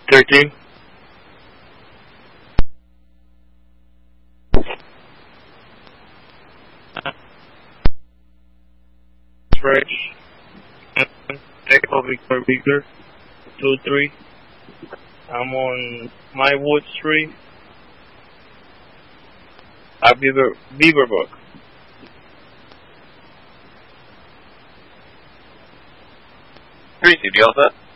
13. Fresh. Echo Victor Victor. 2-3. I'm on My Wood Street. Beaverbrook. Tracy, do you all set?